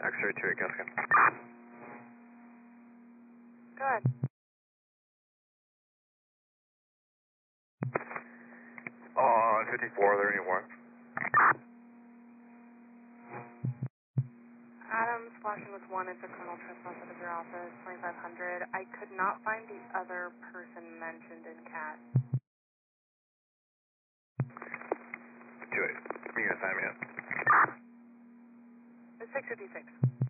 X-ray 28 Cascan. Go ahead. On 54, are there any warrants? Adams, flashing with 1, it's a criminal trespass out of your office, 2500. I could not find the other person mentioned in CAT. 28. You can assign me in. It's 656.